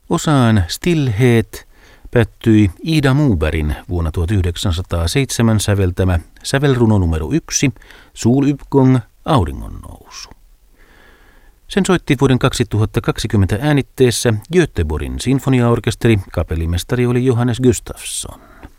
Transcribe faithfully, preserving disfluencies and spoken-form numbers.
Osaan Stillhet päättyi Ida Mobergin vuonna tuhatyhdeksänsataaseitsemän säveltämä sävelruno numero yksi, Soluppgång, auringonnousu. Sen soitti vuoden kaksituhattakaksikymmentä äänitteessä Göteborgin sinfoniaorkesteri, kapellimestari oli Johannes Gustafsson.